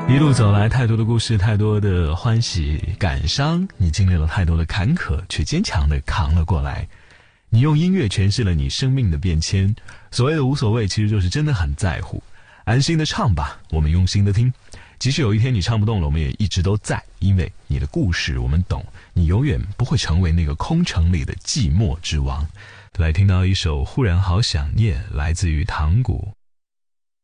一路走来，太多的故事，太多的欢喜感伤，你经历了太多的坎坷，却坚强地扛了过来。你用音乐诠释了你生命的变迁，所谓的无所谓，其实就是真的很在乎。安心的唱吧，我们用心的听。即使有一天你唱不动了，我们也一直都在，因为你的故事我们懂，你永远不会成为那个空城里的寂寞之王。来听到一首忽然好想念，来自于唐古。